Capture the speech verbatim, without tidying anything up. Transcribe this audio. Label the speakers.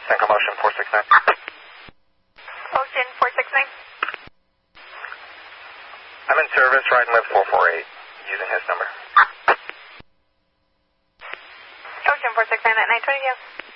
Speaker 1: Central Motion four six nine.
Speaker 2: Ocean four six nine.
Speaker 1: I'm in service riding with four four eight using his number.
Speaker 2: Ocean four six nine at nine twenty, yeah.